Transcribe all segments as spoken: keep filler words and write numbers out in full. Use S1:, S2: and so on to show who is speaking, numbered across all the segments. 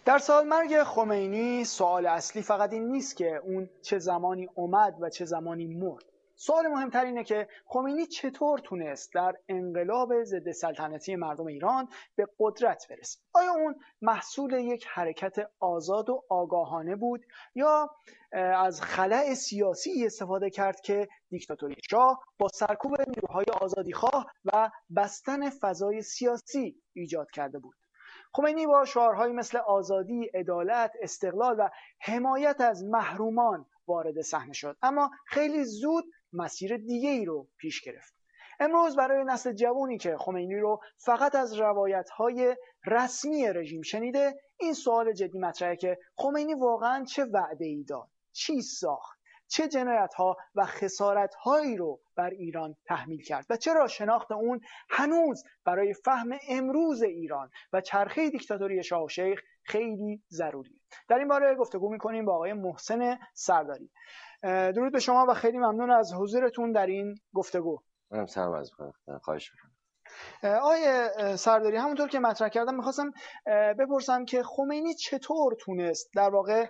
S1: در سالمرگ خمینی سوال اصلی فقط این نیست که اون چه زمانی اومد و چه زمانی مرد. سوال مهمتر اینه که خمینی چطور تونست در انقلاب ضد سلطنتی مردم ایران به قدرت برسه. آیا اون محصول یک حرکت آزاد و آگاهانه بود یا از خلأ سیاسی استفاده کرد که دیکتاتوری شاه با سرکوب نیروهای آزادیخواه و بستن فضای سیاسی ایجاد کرده بود؟ خمینی با شعارهایی مثل آزادی، عدالت، استقلال و حمایت از محرومان وارد صحنه شد، اما خیلی زود مسیر دیگه ای رو پیش گرفت. امروز برای نسل جوانی که خمینی رو فقط از روایت‌های رسمی رژیم شنیده، این سوال جدی مطرحه که خمینی واقعاً چه وعده‌ای داد، چی ساخت، چه جنایت‌ها و خسارت‌هایی رو بر ایران تحمیل کرد و چرا شناخت اون هنوز برای فهم امروز ایران و چرخه دیکتاتوری شاه و شیخ خیلی ضروریه. در این باره گفتگو می‌کنیم با آقای محسن سرداری. درود به شما و خیلی ممنون از حضورتون در این گفتگو.
S2: منم سلام عرض می‌کنم. خواهش می‌کنم.
S1: آقای سرداری، همونطور که مطرح کردم میخواستم بپرسم که خمینی چطور تونست در واقع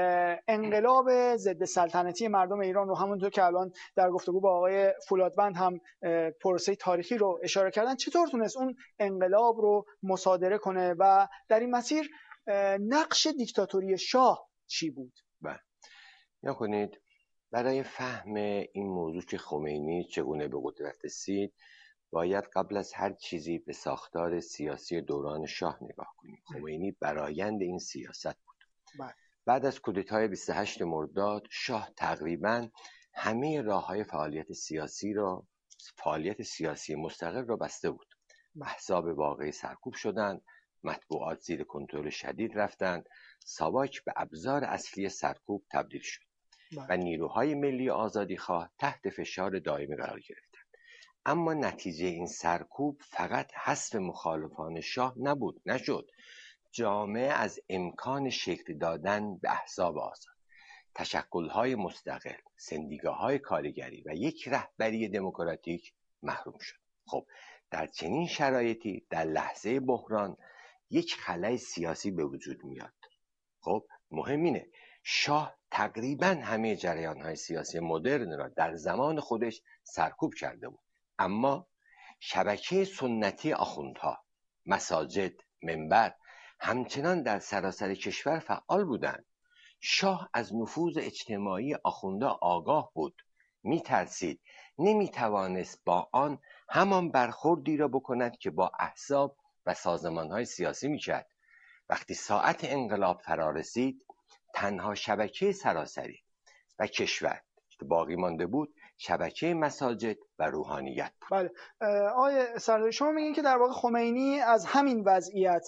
S1: انقلاب ضد سلطنتی مردم ایران رو، همونطور که الان در گفتگو با آقای فولادوند هم پروسه تاریخی رو اشاره کردن، چطور تونست اون انقلاب رو مصادره کنه و در این مسیر نقش دیکتاتوری شاه چی بود؟
S2: بله، یا کنید برای فهم این موضوع که خمینی چگونه به قدرت رسید باید قبل از هر چیزی به ساختار سیاسی دوران شاه نگاه کنیم. خمینی برآیند این سیاست بود.
S1: بله.
S2: بعد از کودتای بیست و هشتم مرداد شاه تقریباً همه راه‌های فعالیت سیاسی را فعالیت سیاسی مستقل را بسته بود. احزاب واقعی سرکوب شدند، مطبوعات زیر کنترل شدید رفتند، ساواک به ابزار اصلی سرکوب تبدیل شد
S1: بله.
S2: و نیروهای ملی آزادیخواه تحت فشار دائمی قرار گرفتند. اما نتیجه این سرکوب فقط حذف مخالفان شاه نبود، نشد. جامعه از امکان شکل دادن به احزاب آزاد، تشکل‌های مستقل، سندیکاهای کارگری و یک رهبری دموکراتیک محروم شد. خب در چنین شرایطی در لحظه بحران یک خلأ سیاسی به وجود میاد. خب مهم اینه شاه تقریباً همه جریان‌های سیاسی مدرن را در زمان خودش سرکوب کرده بود، اما شبکه سنتی آخوندها، مساجد، منبر همچنان در سراسر کشور فعال بودند. شاه از نفوذ اجتماعی آخوندها آگاه بود، میترسید، نمیتوانست با آن همان برخوردی را بکند که با احزاب و سازمانهای سیاسی میکرد. وقتی ساعت انقلاب فرا رسید، تنها شبکه سراسری و کشور که باقی مانده بود شبکه مساجد و روحانیت بود.
S1: بله. آقای سرداری، شما میگین که در واقع خمینی از همین وضعیت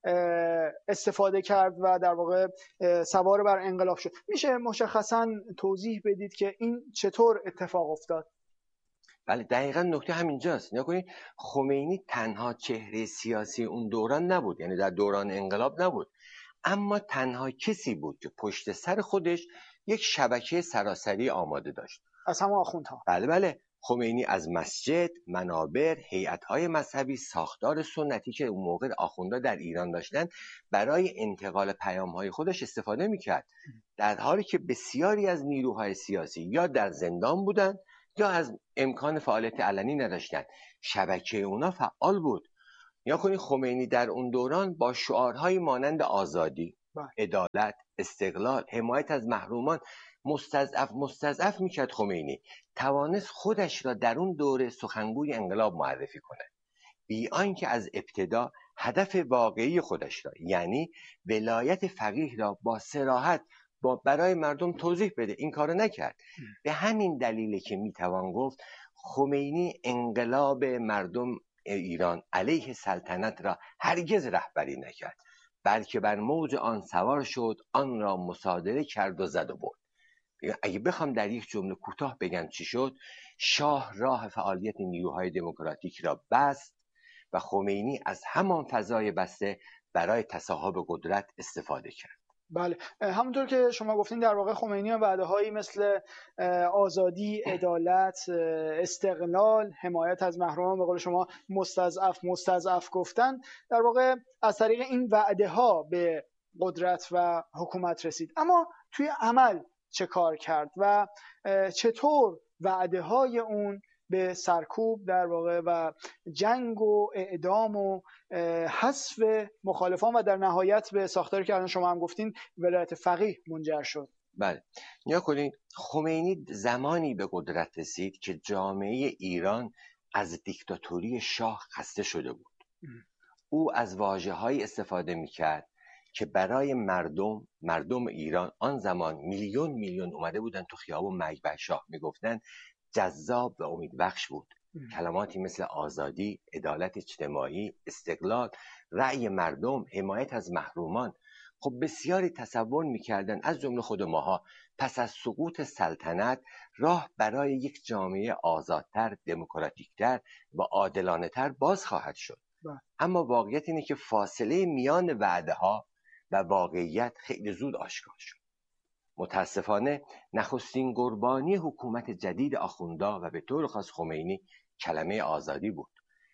S1: استفاده کرد و در واقع سوار بر انقلاب شد. میشه مشخصاً توضیح بدید که این چطور اتفاق افتاد؟
S2: بله، دقیقاً نکته همینجاست. نگاه کنید، خمینی تنها چهره سیاسی اون دوران نبود، یعنی در دوران انقلاب نبود، اما تنها کسی بود که پشت سر خودش یک شبکه سراسری آماده داشت.
S1: از همه آخوندها.
S2: بله بله، خمینی از مسجد، منابر، هیئت‌های مذهبی، ساختار سنتی که اون موقع آخوندها در ایران داشتن برای انتقال پیام‌های خودش استفاده می‌کرد، در حالی که بسیاری از نیروهای سیاسی یا در زندان بودند یا از امکان فعالیت علنی نداشتند. شبکه اونا فعال بود. یا کنید خمینی در اون دوران با شعارهای مانند آزادی، عدالت، استقلال، حمایت از محرومان مستضعف مستضعف میکرد. خمینی توانست خودش را در اون دوره سخنگوی انقلاب معرفی کنه، بی آنکه از ابتدا هدف واقعی خودش را، یعنی ولایت فقیه را با صراحت با برای مردم توضیح بده، این کارو نکرد. به همین دلیله که میتوان گفت خمینی انقلاب مردم ایران علیه سلطنت را هرگز رهبری نکرد، بلکه بر موج آن سوار شد، آن را مصادره کرد و زد و برد. اگه بخوام در یک جمله کوتاه بگم چی شد، شاه راه فعالیت نیروهای دموکراتیک را بست و خمینی از همان فضای بسته برای تصاحب قدرت استفاده کرد.
S1: بله، همونطور که شما گفتین در واقع خمینی و وعده‌هایی مثل آزادی، عدالت، استقلال، حمایت از محرومان، به قول شما مستضعف مستضعف گفتن، در واقع از طریق این وعده‌ها به قدرت و حکومت رسید. اما توی عمل چه کار کرد و چطور وعده های اون به سرکوب در واقع و جنگ و اعدام و حذف مخالفان و در نهایت به ساختاری که الان شما هم گفتین ولایت فقیه منجر شد؟
S2: بله، نیا کنید خمینی زمانی به قدرت رسید که جامعه ایران از دیکتاتوری شاه خسته شده بود. او از واژه‌هایی استفاده می‌کرد که برای مردم مردم ایران آن زمان میلیون میلیون اومده بودن تو خیابون مکبر شاه، میگفتن جذاب و امیدبخش بود. ام. کلماتی مثل آزادی، عدالت اجتماعی، استقلال، رأی مردم، حمایت از محرومان. خب بسیاری تصور میکردن از جمله خود ماها پس از سقوط سلطنت راه برای یک جامعه آزادتر، دموکراتیکتر و عادلانه‌تر باز خواهد شد. با. اما واقعیت اینه که فاصله میان وعده ها و واقعیت خیلی زود آشکار شد. متاسفانه نخستین قربانی حکومت جدید آخوندا و به طور خاص خمینی کلمه آزادی بود.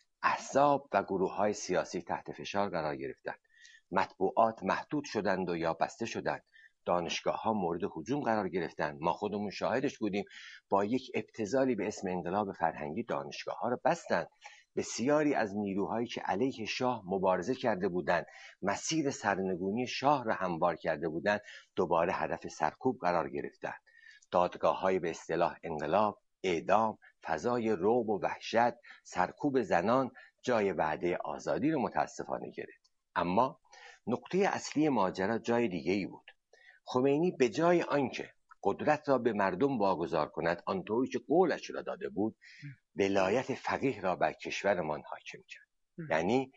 S2: احزاب و گروه‌های سیاسی تحت فشار قرار گرفتند. مطبوعات محدود شدند و یا بسته شدند. دانشگاه‌ها مورد هجوم قرار گرفتند. ما خودمون شاهدش بودیم. با یک ابتذالی به اسم انقلاب فرهنگی دانشگاه‌ها را بستند. بسیاری از نیروهایی که علیه شاه مبارزه کرده بودند، مسیر سرنگونی شاه را هموار کرده بودند، دوباره هدف سرکوب قرار گرفتند. دادگاه‌های به اصطلاح انقلاب، اعدام، فضای رعب و وحشت، سرکوب زنان جای وعده آزادی رو متاسفانه گرفت. اما نقطه اصلی ماجرا جای دیگه ای بود. خمینی به جای آنکه قدرت را به مردم واگذار کند آنطوری که قولش را داده بود، ولایت فقیه را بر کشورمان حاکم کرد. یعنی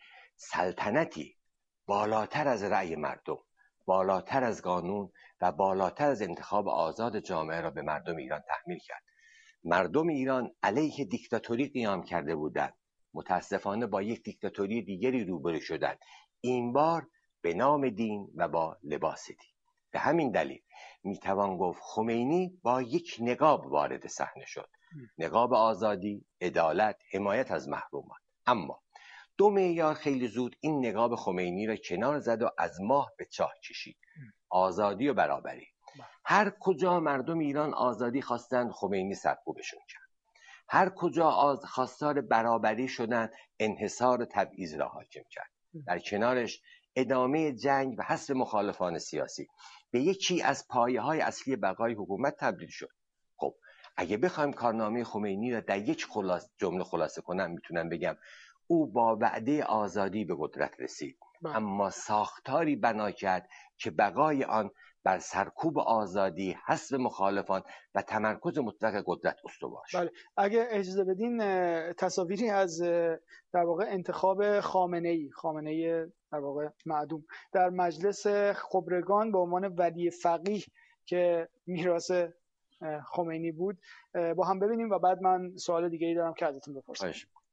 S2: سلطنتی بالاتر از رأی مردم، بالاتر از قانون و بالاتر از انتخاب آزاد جامعه را به مردم ایران تحمیل کرد. مردم ایران علیه دیکتاتوری قیام کرده بودند. متاسفانه با یک دیکتاتوری دیگری روبرو شدند. این بار به نام دین و با لباس دین. به همین دلیل میتوان گفت خمینی با یک نقاب وارد صحنه شد. نقاب آزادی، عدالت، حمایت از محرومان. اما دو معیار خیلی زود این نقاب خمینی را کنار زد و از ماه به چاه کشید. آزادی و برابری. هر کجا مردم ایران آزادی خواستند خمینی سرکوبشون کرد. هر کجا آز خواستار برابری شدند انحصار تبعیض را حاکم کرد. در کنارش ادامه جنگ و حذف مخالفان سیاسی به یکی از پایه‌های اصلی بقای حکومت تبدیل شد. خب اگه بخوایم کارنامه خمینی را در یک خلاص جمله خلاصه کنم میتونم بگم او با وعده آزادی به قدرت رسید، بله. اما ساختاری بنا کرد که بقای آن بر سرکوب آزادی، حذف مخالفان و تمرکز مطلق قدرت استوار شد.
S1: بله. اگه اجازه بدین تصاویری از در واقع انتخاب خامنه‌ای، خامنه‌ای در واقع معدوم در مجلس خبرگان به عنوان ولی فقیه که میراث خمینی بود با هم ببینیم و بعد من سوال دیگه ای دارم که ازتون بپرسم.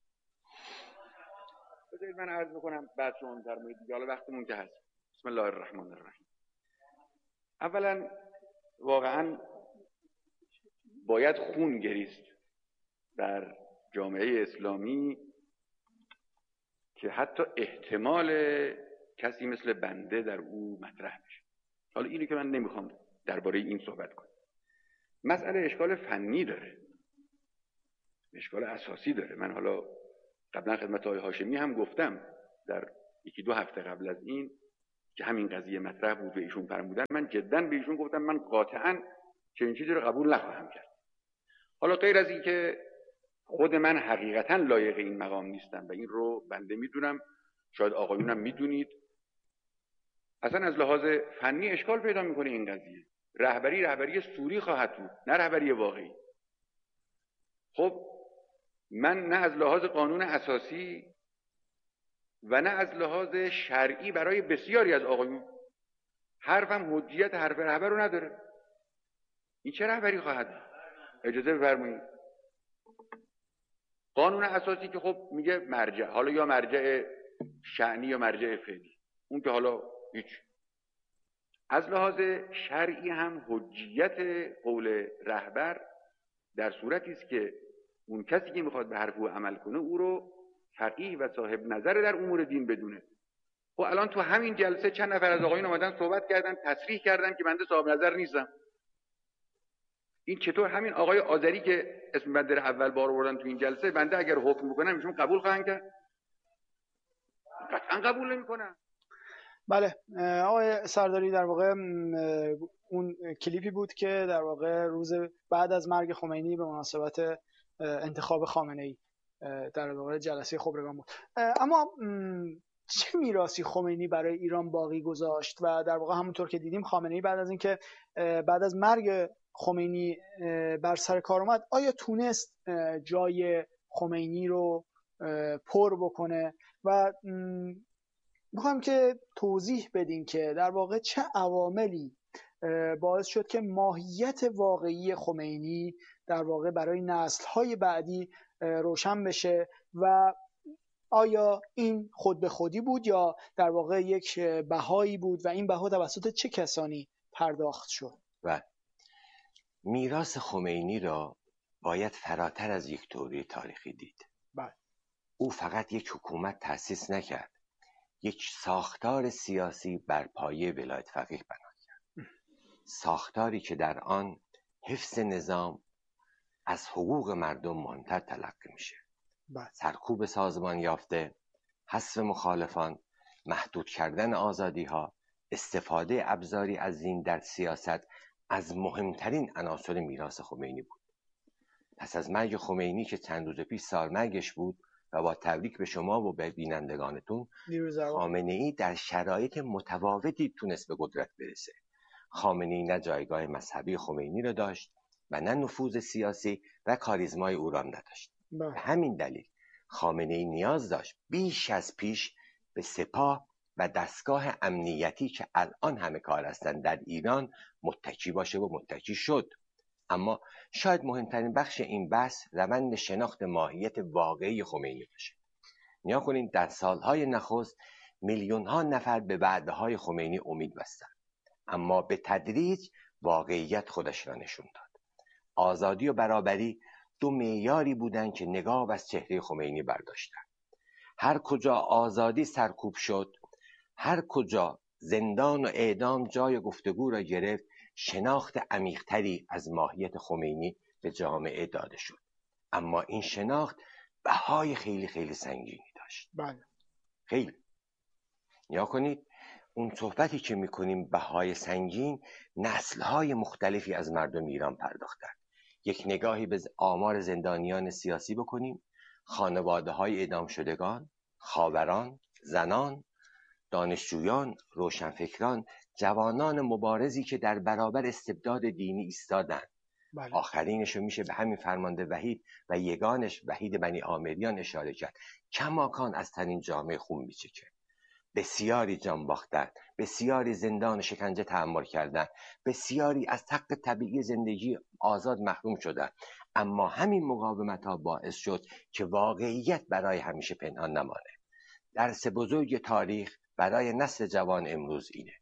S3: بذارید من عرض میکنم بعد شما می‌فرمایید دیگه، حالا وقتمون که هست. بسم الله الرحمن الرحیم. اولا واقعا باید خون گریست در جامعه اسلامی که حتی احتمال کسی مثل بنده در او مطرح بشه. حالا اینو که من نمیخوام درباره این صحبت کنم. مسئله اشکال فنی داره، اشکال اساسی داره. من حالا قبلا خدمت آقای هاشمی هم گفتم در یکی دو هفته قبل از این که همین قضیه مطرح بود و ایشون فرمودن، من جدا به ایشون گفتم من قاطعاً چنین چیزی رو قبول نخواهم کرد. حالا غیر از این که خود من حقیقتاً لایق این مقام نیستم و این رو بنده میدونم، شاید آقایونم میدونید، اصلا از لحاظ فنی اشکال پیدا میکنه این قضیه. رهبری رهبری سوری خواهد بود، نه رهبری واقعی. خب من نه از لحاظ قانون اساسی و نه از لحاظ شرعی برای بسیاری از آقایون حرفم حجیت حرف رهبر رو نداره. این چه رهبری خواهد بود؟ اجازه بفرمایید. قانون اساسی که خب میگه مرجع، حالا یا مرجع شأنی یا مرجع فعلی، اون که حالا هیچ. از لحاظ شرعی هم حجیت قول رهبر در صورتی است که اون کسی که میخواد به حرف او عمل کنه او رو فقیه و صاحب نظر در امور دین بدونه. خب خب الان تو همین جلسه چند نفر از آقایون اومدن صحبت کردن، تصریح کردن که بنده صاحب نظر نیستم. این چطور همین آقای آذری که اسم بنده رو اول بار آوردن تو این جلسه، بنده اگر حکم بکنم ایشون قبول خواهند کرد؟ قطعا قبول نمی‌کنن.
S1: بله آقای سرداری، در واقع اون کلیپی بود که در واقع روز بعد از مرگ خمینی به مناسبت انتخاب خامنه‌ای در واقع جلسه خبرگان بود. اما چه میراثی خمینی برای ایران باقی گذاشت؟ و در واقع همونطور که دیدیم خامنه‌ای بعد از اینکه بعد از مرگ خمینی بر سر کار اومد، آیا تونست جای خمینی رو پر بکنه؟ و میخوام که توضیح بدین که در واقع چه عواملی باعث شد که ماهیت واقعی خمینی در واقع برای نسل‌های بعدی روشن بشه و آیا این خود به خودی بود یا در واقع یک بهایی بود و این بها توسط چه کسانی پرداخت شد؟
S2: و میراث خمینی را باید فراتر از یک دوره تاریخی دید.
S1: بله.
S2: او فقط یک حکومت تأسیس نکرد، یک ساختار سیاسی بر پایه ولایت فقیه بنا کرد، ساختاری که در آن حفظ نظام از حقوق مردم مهمتر تلقی میشه. سرکوب سازمان یافته، حذف مخالفان، محدود کردن آزادی ها، استفاده ابزاری از دین در سیاست از مهمترین عناصر میراث خمینی بود. پس از مرگ خمینی که چند روز پیش سالمرگش بود و با تبریک به شما و به بینندگانتون، خامنه‌ای در شرایط متفاوتی تونست به قدرت برسه. خامنه‌ای نه جایگاه مذهبی خمینی رو داشت و نه نفوذ سیاسی و کاریزمای او را نداشت. به همین دلیل خامنه‌ای نیاز داشت بیش از پیش به سپاه و دستگاه امنیتی که الان همه کار هستند در ایران متکی باشه و متکی شد. اما شاید مهمترین بخش این بحث روند شناخت ماهیت واقعی خمینی باشه. نیا کنین در سالهای نخست میلیون ها نفر به وعده‌های خمینی امید بستند، اما به تدریج واقعیت خودش را نشون داد. آزادی و برابری دو معیاری بودند که نقاب از چهره خمینی برداشتند. هر کجا آزادی سرکوب شد، هر کجا زندان و اعدام جای گفتگو را گرفت، شناخت عمیق‌تری از ماهیت خمینی به جامعه داده شد. اما این شناخت بهای خیلی خیلی سنگینی داشت.
S1: بله.
S2: خیلی. نیا کنید اون صحبتی که میکنیم بهای سنگین، نسل‌های مختلفی از مردم ایران پرداختن. یک نگاهی به آمار زندانیان سیاسی بکنیم، خانواده‌های اعدام شدگان، خاوران، زنان، دانشجویان، روشنفکران، جوانان مبارزی که در برابر استبداد دینی ایستادند.
S1: بله.
S2: آخرینشو میشه به همین فرمانده وحید و یگانش وحید بنی عامریان اشاره کرد. کماکان از تنین جامعه خون میچکه. بسیاری جان باختن، بسیاری زندان و شکنجه تحمل کردن، بسیاری از حق طبیعی زندگی آزاد محروم شدن، اما همین مقاومت ها باعث شد که واقعیت برای همیشه پنهان نمانه. درس بزرگ تاریخ برای نسل جوان امروز اینه: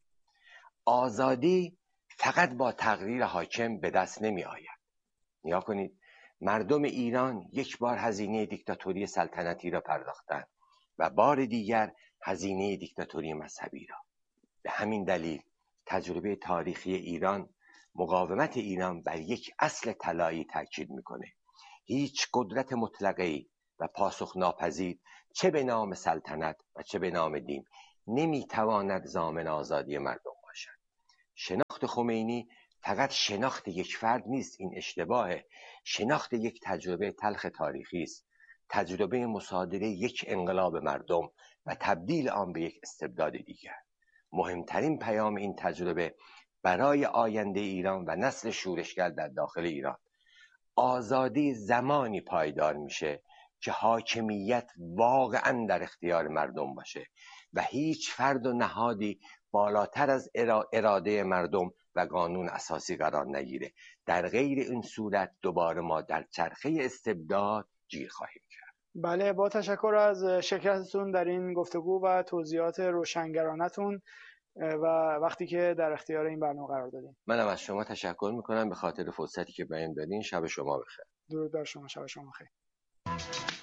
S2: آزادی فقط با تغییر حاکم به دست نمی آید. نیا کنید مردم ایران یک بار هزینه دیکتاتوری سلطنتی را پرداختند و بار دیگر هزینه دیکتاتوری مذهبی را. به همین دلیل تجربه تاریخی ایران، مقاومت ایران بر یک اصل طلایی تاکید میکنه: هیچ قدرت مطلقه‌ای و پاسخ ناپذیر چه به نام سلطنت و چه به نام دین نمیتواند ضامن آزادی مردم باشد. شناخت خمینی فقط شناخت یک فرد نیست، این اشتباهه. شناخت یک تجربه تلخ تاریخی است، تجربه مصادره یک انقلاب مردم و تبدیل آن به یک استبداد دیگر. مهمترین پیام این تجربه برای آینده ایران و نسل شورشگر در داخل ایران: آزادی زمانی پایدار میشه که حاکمیت واقعا در اختیار مردم باشه و هیچ فرد و نهادی بالاتر از اراده مردم و قانون اساسی قرار نگیره. در غیر این صورت دوباره ما در چرخه استبداد گیر خواهیم کرد.
S1: بله، با تشکر از شرکتتون در این گفتگو و توضیحات روشنگرانتون و وقتی که در اختیار این برنامه قرار دادین.
S2: منم از شما تشکر میکنم به خاطر فرصتی که بهم دادین. شب شما بخیر.
S1: درود بر شما. شب شما بخیر.